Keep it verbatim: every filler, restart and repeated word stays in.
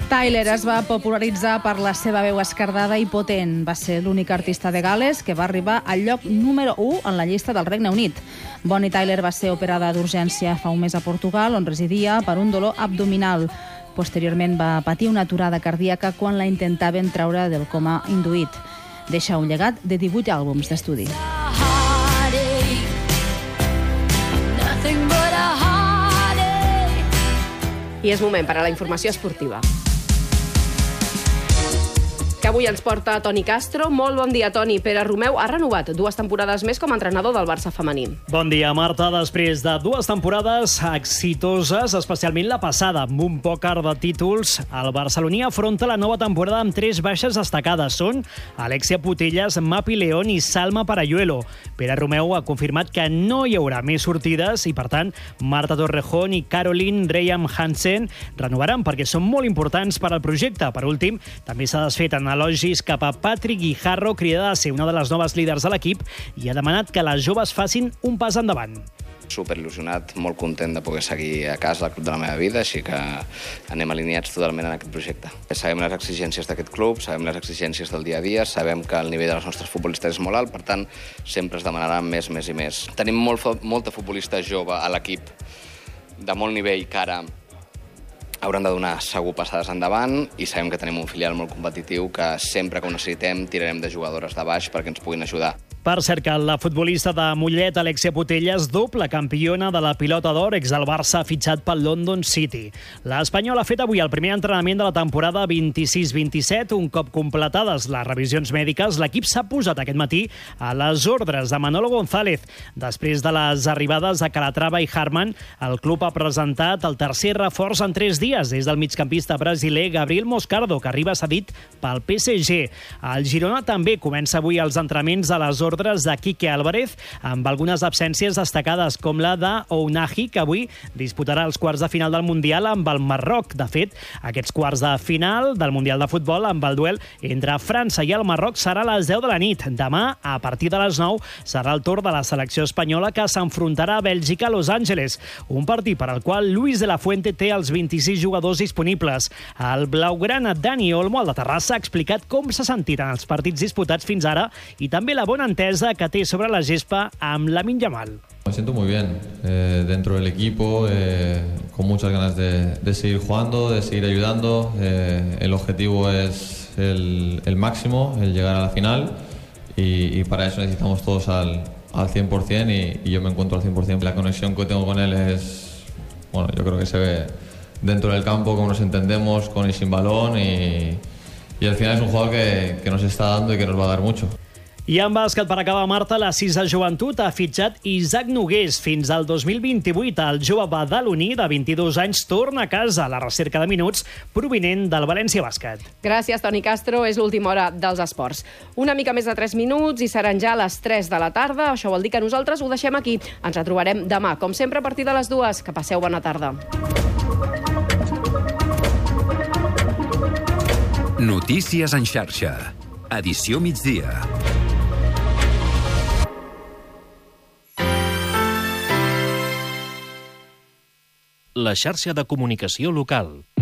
Tyler es va popularitzar per la seva veu esquerdada i potent. Va ser l'únic artista de Gal·les que va arribar al lloc número u en la llista del Regne Unit. Bonnie Tyler va ser operada d'urgència fa un mes a Portugal, on residia per un dolor abdominal. Posteriorment va patir una aturada cardíaca quan la intentaven treure del coma induït. Deixa un llegat de divuit àlbums d'estudi. I és moment per a la informació esportiva, que avui ens porta Toni Castro. Molt bon dia, Toni. Pere Romeu ha renovat dues temporades més com a entrenador del Barça femení. Bon dia, Marta. Després de dues temporades exitoses, especialment la passada, amb un pòquer de títols, el barceloní afronta la nova temporada amb tres baixes destacades. Són Alexia Putellas, Mapi León i Salma Parayuelo. Pere Romeu ha confirmat que no hi haurà més sortides i, per tant, Marta Torrejón i Caroline Reyam Hansen renovaran perquè són molt importants per al projecte. Per últim, també s'ha desfet en elogis cap a Patrick Guijarro, cridada a ser una de les noves líders de l'equip, i ha demanat que les joves facin un pas endavant. Superil·lusionat, molt content de poder seguir a casa al club de la meva vida, així que anem alineats totalment en aquest projecte. Sabem les exigències d'aquest club, sabem les exigències del dia a dia, sabem que el nivell dels nostres futbolistes és molt alt, per tant, sempre es demanarà més, més i més. Tenim molt, molta futbolista jove a l'equip de molt nivell que ara hauran de donar segur passades endavant, i sabem que tenim un filial molt competitiu que sempre que ho necessitem tirarem de jugadores de baix perquè ens puguin ajudar. Per cert, que la futbolista de Mollet, Alexia Putellas, doble campiona de la pilota d'or, ex del Barça, ha fitxat pel London City. L'Espanyol ha fet avui el primer entrenament de la temporada vint-i-sis vint-i-set. Un cop completades les revisions mèdiques, l'equip s'ha posat aquest matí a les ordres de Manolo González. Després de les arribades de Calatrava i Harman, el club ha presentat el tercer reforç en tres dies des del migcampista brasiler Gabriel Moscardo, que arriba cedit pel P S G. El Girona també comença avui els entrenaments a les ordres de Quique Álvarez, amb algunes absències destacades, com la d'Ounahi, que avui disputarà els quarts de final del Mundial amb el Marroc. De fet, aquests quarts de final del Mundial de Futbol, amb el duel entre França i el Marroc, serà a les deu de la nit. Demà, a partir de les nou, serà el torn de la selecció espanyola, que s'enfrontarà a Bèlgica a Los Angeles, un partit per al qual Luis de la Fuente té els vint-i-sis jugadors disponibles. El blaugrana Dani Olmo, al de Terrassa, ha explicat com s'ha sentit en els partits disputats fins ara i també la bona entesa que té sobre la gespa amb Lamine Yamal. Me siento muy bien eh, dentro del equipo, eh, con muchas ganas de, de seguir jugando, de seguir ayudando. Eh, el objetivo es el, el máximo, el llegar a la final, y, y para eso necesitamos todos al, al cien por ciento, y, y yo me encuentro al cien por ciento. La conexión que tengo con él es, bueno, yo creo que se ve dentro del campo, cómo nos entendemos con y sin balón, y, y al final es un jugador que, que nos está dando y que nos va a dar mucho. I en bàsquet, per acabar, Marta, la Sisa Joventut ha fitxat Isaac Nogués fins al dos mil vint-i-vuit. El jove badaloní de vint-i-dos anys torna a casa a la recerca de minuts provinent del València Bàsquet. Gràcies, Toni Castro. És l'última hora dels esports. Una mica més de tres minuts i seran ja les tres de la tarda. Això vol dir que nosaltres ho deixem aquí. Ens retrobarem demà, com sempre, a partir de les dues. Que passeu bona tarda. Notícies en xarxa. Edició migdia. La xarxa de comunicació local.